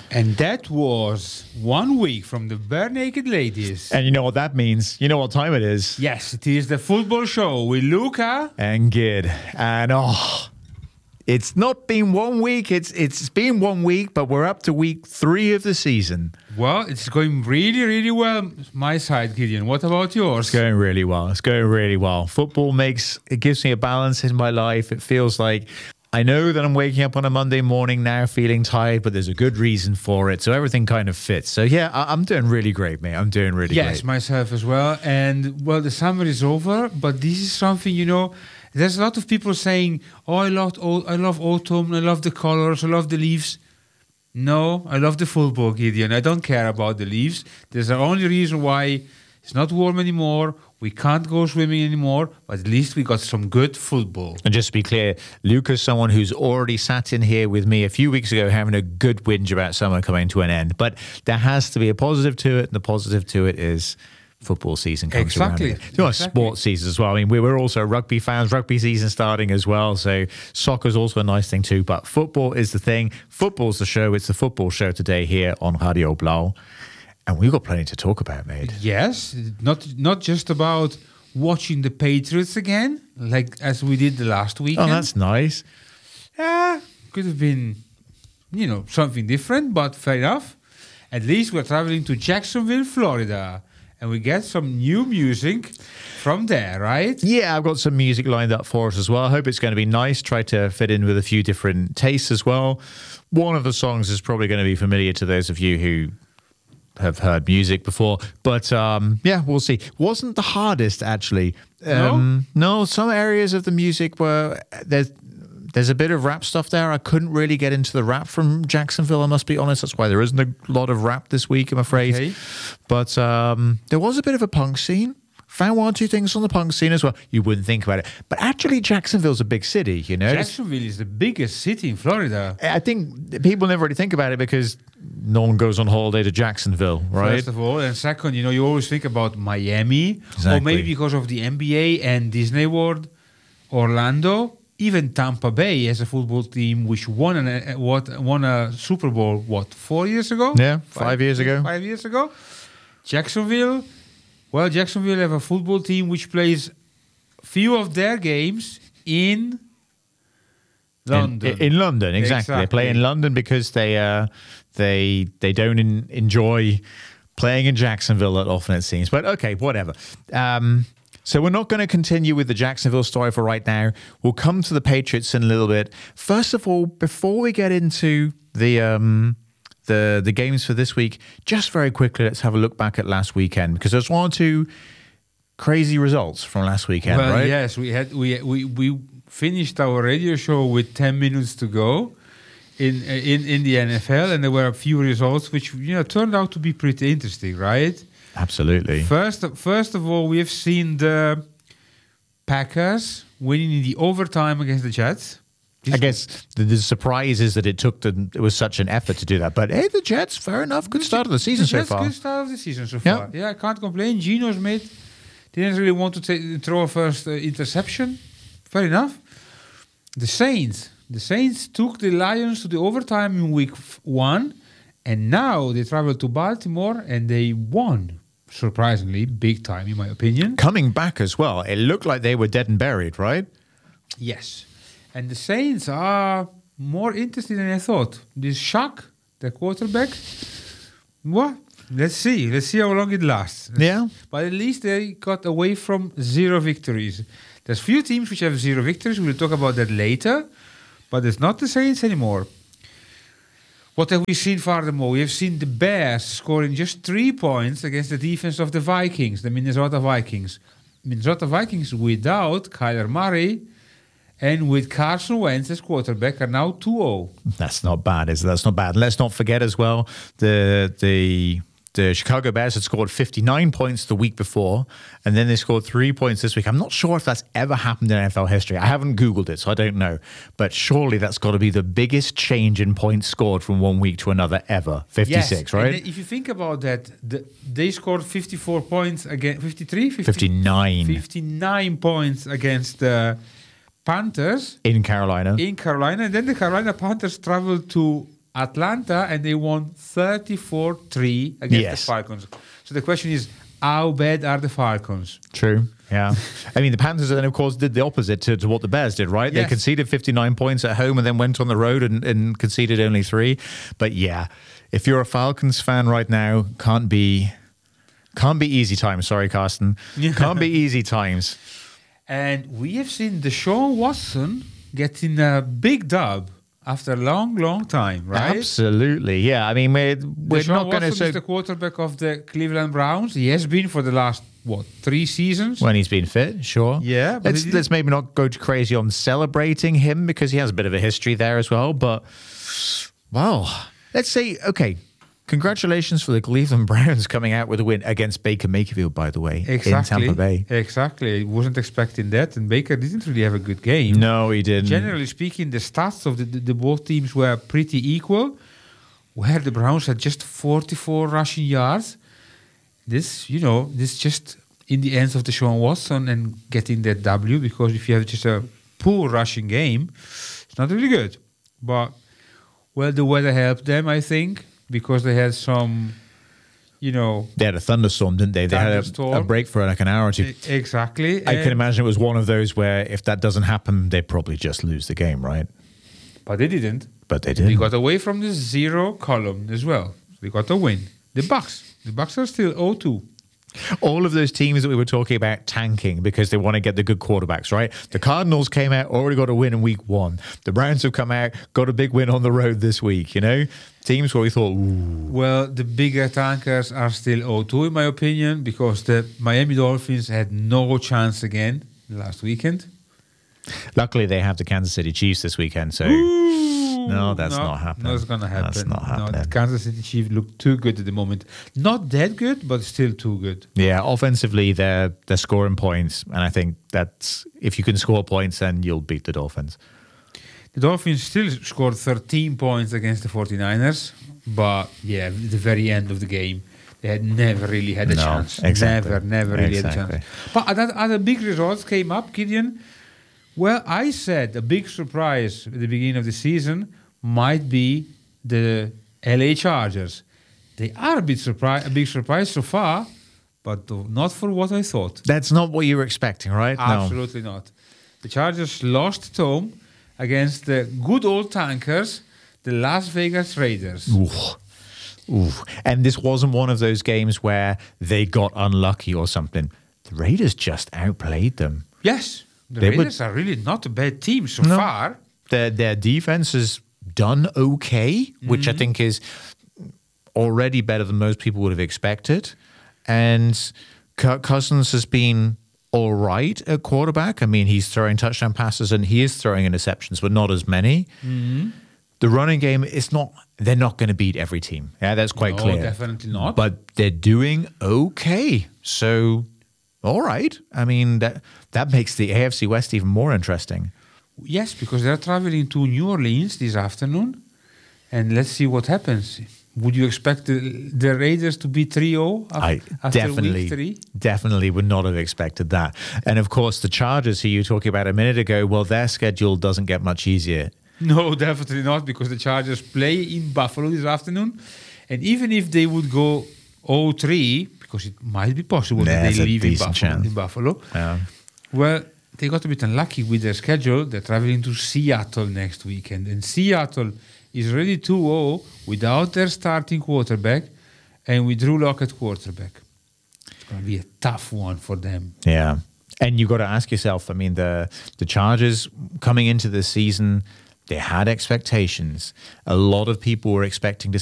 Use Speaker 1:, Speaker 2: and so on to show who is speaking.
Speaker 1: And that was 1 week from the Bare Naked Ladies.
Speaker 2: And you know what that means? You know what time it is?
Speaker 1: Yes, it is the football show with Luca
Speaker 2: and Gid. And it's not been 1 week. It's been 1 week, but we're up to week 3 of the season.
Speaker 1: Well, it's going really, really well. My side, Gideon. What about yours?
Speaker 2: It's going really well. It's going really well. Football gives me a balance in my life. It feels like I know that I'm waking up on a Monday morning now feeling tired, but there's a good reason for it. So everything kind of fits. So yeah, I'm doing really great, mate. I'm doing really great.
Speaker 1: Yes, myself as well. And well, the summer is over, but this is something, there's a lot of people saying, oh, I love autumn, I love the colors, I love the leaves. No, I love the football, Gideon. I don't care about the leaves. There's the only reason why it's not warm anymore. We can't go swimming anymore, but at least we got some good football.
Speaker 2: And just to be clear, Luca's someone who's already sat in here with me a few weeks ago having a good whinge about summer coming to an end. But there has to be a positive to it, and the positive to it is football season comes around. Exactly. Sports season as well. I mean, we're also rugby fans, rugby season starting as well. So soccer's also a nice thing too. But football is the thing. Football's the show. It's the football show today here on Radio Blau. And we've got plenty to talk about, mate.
Speaker 1: Yes, not just about watching the Patriots again, like as we did the last weekend.
Speaker 2: Oh, that's nice.
Speaker 1: Could have been, something different, but fair enough. At least we're traveling to Jacksonville, Florida, and we get some new music from there, right?
Speaker 2: Yeah, I've got some music lined up for us as well. I hope it's going to be nice. Try to fit in with a few different tastes as well. One of the songs is probably going to be familiar to those of you who have heard music before, but we'll see. Wasn't the hardest actually. No, some areas of the music were there's a bit of rap stuff there. I couldn't really get into the rap from Jacksonville, I must be honest. That's why there isn't a lot of rap this week, I'm afraid. Okay. But there was a bit of a punk scene. Found 1 or 2 things on the punk scene as well. You wouldn't think about it. But actually, Jacksonville's a big city,
Speaker 1: Jacksonville is the biggest city in Florida.
Speaker 2: I think people never really think about it because no one goes on holiday to Jacksonville, right?
Speaker 1: First of all. And second, you always think about Miami. Exactly. Or maybe because of the NBA and Disney World, Orlando. Even Tampa Bay has a football team which won a Super Bowl, 4 years ago?
Speaker 2: Yeah, 5 years ago.
Speaker 1: 5 years ago. Jacksonville have a football team which plays few of their games in London.
Speaker 2: In London, exactly. They play in London because they don't enjoy playing in Jacksonville that often, it seems. But okay, whatever. So we're not going to continue with the Jacksonville story for right now. We'll come to the Patriots in a little bit. First of all, before we get into the games for this week, just very quickly, let's have a look back at last weekend because there's 1 or 2 crazy results from last weekend, right?
Speaker 1: Yes, we finished our radio show with 10 minutes to go in the NFL, and there were a few results which turned out to be pretty interesting, right?
Speaker 2: Absolutely.
Speaker 1: First of all, we have seen the Packers winning in the overtime against the Jets.
Speaker 2: I guess the surprise is that it was such an effort to do that. But hey, the Jets, fair enough. Good start of the season so far.
Speaker 1: Good start of the season so far. Yeah, I can't complain. Geno Smith didn't really want to throw a first interception. Fair enough. The Saints took the Lions to the overtime in week 1, and now they travel to Baltimore and they won. Surprisingly, big time, in my opinion.
Speaker 2: Coming back as well. It looked like they were dead and buried, right?
Speaker 1: Yes. And the Saints are more interesting than I thought. This Shaq, the quarterback, what? Let's see. Let's see how long it lasts.
Speaker 2: Yeah.
Speaker 1: But at least they got away from 0 victories. There's few teams which have 0 victories. We'll talk about that later. But it's not the Saints anymore. What have we seen furthermore? We have seen the Bears scoring just 3 points against the defense of the Vikings, the Minnesota Vikings. Minnesota Vikings without Kyler Murray and with Carson Wentz as quarterback are now 2-0.
Speaker 2: That's not bad, is it? That's not bad. Let's not forget as well, the Chicago Bears had scored 59 points the week before, and then they scored 3 points this week. I'm not sure if that's ever happened in NFL history. I haven't Googled it, so I don't know. But surely that's got to be the biggest change in points scored from 1 week to another ever. 56, yes. Right?
Speaker 1: And if you think about that, they scored 54 points against 53?
Speaker 2: 59.
Speaker 1: 59 points against Panthers
Speaker 2: in Carolina.
Speaker 1: And then the Carolina Panthers traveled to Atlanta, and they won 34-3 against the
Speaker 2: Yes.
Speaker 1: Falcons. So the question is, how bad are the Falcons?
Speaker 2: True. Yeah. I mean, the Panthers then, of course, did the opposite to what the Bears did, right? They
Speaker 1: Yes.
Speaker 2: conceded 59 points at home and then went on the road and conceded only 3. But yeah, if you're a Falcons fan right now, can't be easy times. Sorry, Carsten.
Speaker 1: Yeah.
Speaker 2: Can't be easy times.
Speaker 1: And we have seen Deshaun Watson getting a big dub after a long, long time, right?
Speaker 2: Absolutely. Yeah. I mean, we're
Speaker 1: Deshaun
Speaker 2: not going to
Speaker 1: Watson
Speaker 2: say
Speaker 1: is the quarterback of the Cleveland Browns. He has been for the last, 3 seasons?
Speaker 2: when he's been fit, sure.
Speaker 1: Yeah, but
Speaker 2: Let's maybe not go too crazy on celebrating him because he has a bit of a history there as well. But, well, let's say, okay, congratulations for the Cleveland Browns coming out with a win against Baker Mayfield, by the way, in Tampa Bay.
Speaker 1: Exactly. I wasn't expecting that, and Baker didn't really have a good game.
Speaker 2: No, he didn't.
Speaker 1: Generally speaking, the stats of the both teams were pretty equal, where the Browns had just 44 rushing yards. This just in the hands of Deshaun Watson and getting that W, because if you have just a poor rushing game, it's not really good. But, well, the weather helped them, I think, because they had some,
Speaker 2: They had a thunderstorm, didn't they? They had a
Speaker 1: Thunderstorm.
Speaker 2: break for like an hour or two.
Speaker 1: Exactly.
Speaker 2: I can imagine it was one of those where if that doesn't happen, they'd probably just lose the game, right?
Speaker 1: But they didn't.
Speaker 2: But they
Speaker 1: They
Speaker 2: did.
Speaker 1: got away from the 0 column as well. They got a win. The Bucks are still 0-2.
Speaker 2: All of those teams that we were talking about tanking because they want to get the good quarterbacks, right? The Cardinals came out, already got a win in week 1. The Browns have come out, got a big win on the road this week, Teams where we thought, ooh.
Speaker 1: Well, the bigger tankers are still 0-2 in my opinion, because the Miami Dolphins had no chance again last weekend.
Speaker 2: Luckily, they have the Kansas City Chiefs this weekend, so no, that's not happening.
Speaker 1: No, it's going to happen.
Speaker 2: That's not happening.
Speaker 1: No, the Kansas City Chiefs look too good at the moment. Not that good, but still too good.
Speaker 2: Yeah, offensively, they're scoring points, and I think that's if you can score points, then you'll beat the Dolphins.
Speaker 1: The Dolphins still scored 13 points against the 49ers, but yeah, at the very end of the game, they had never really had a
Speaker 2: No,
Speaker 1: chance.
Speaker 2: exactly.
Speaker 1: Never really had a
Speaker 2: Exactly.
Speaker 1: chance. But other big results came up, Gideon. Well, I said a big surprise at the beginning of the season might be the LA Chargers. They are a big surprise so far, but not for what I thought.
Speaker 2: That's not what you were expecting, right? No.
Speaker 1: Absolutely not. The Chargers lost at home against the good old tankers, the Las Vegas Raiders.
Speaker 2: Ooh. And this wasn't one of those games where they got unlucky or something. The Raiders just outplayed them.
Speaker 1: Yes, the
Speaker 2: They
Speaker 1: Raiders are really not a bad team so
Speaker 2: No.
Speaker 1: far.
Speaker 2: Their defense has done okay, which I think is already better than most people would have expected. And Kirk Cousins has been all right at quarterback. I mean, he's throwing touchdown passes and he is throwing interceptions, but not as many. The running game is not. They're not going to beat every team. Yeah, that's quite
Speaker 1: No,
Speaker 2: clear.
Speaker 1: definitely not.
Speaker 2: But they're doing okay. So, all right. I mean, that makes the AFC West even more interesting.
Speaker 1: Yes, because they're traveling to New Orleans this afternoon, and let's see what happens. Would you expect the Raiders to be 3-0 after week 3?
Speaker 2: definitely would not have expected that. And of course, the Chargers, who you were talking about a minute ago, well, their schedule doesn't get much easier.
Speaker 1: No, definitely not, because the Chargers play in Buffalo this afternoon. And even if they would go 0-3, because it might be possible that
Speaker 2: There's
Speaker 1: they
Speaker 2: a
Speaker 1: leave
Speaker 2: decent chance.
Speaker 1: in Buffalo.
Speaker 2: Yeah.
Speaker 1: Well, they got a bit unlucky with their schedule. They're traveling to Seattle next weekend. And Seattle is already 2-0 without their starting quarterback and with Drew Lock at quarterback. It's going to be a tough one for them.
Speaker 2: Yeah. And you've got to ask yourself, I mean, the Chargers coming into the season, they had expectations. A lot of people were expecting to